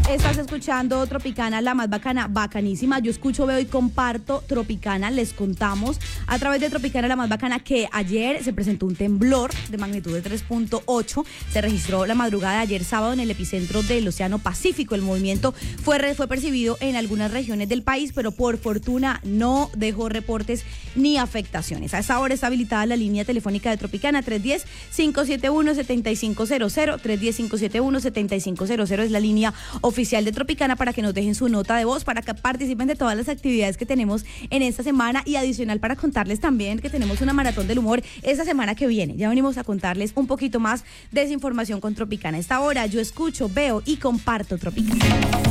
Estás escuchando Tropicana, la más bacana, bacanísima. Yo escucho, veo y comparto Tropicana. Les contamos a través de Tropicana, la más bacana, que ayer se presentó un temblor de magnitud de 3.8. Se registró la madrugada de ayer sábado en el epicentro del Océano Pacífico. El movimiento fue percibido en algunas regiones del país, pero por fortuna no dejó reportes ni afectaciones. A esa hora está habilitada la línea telefónica de Tropicana, 310-571-7500. 310-571-7500 es la línea oficial de Tropicana para que nos dejen su nota de voz, para que participen de todas las actividades que tenemos en esta semana, y adicional para contarles también que tenemos una maratón del humor esta semana que viene. Ya venimos a contarles un poquito más de esa información con Tropicana. A esta hora yo escucho, veo y comparto Tropicana.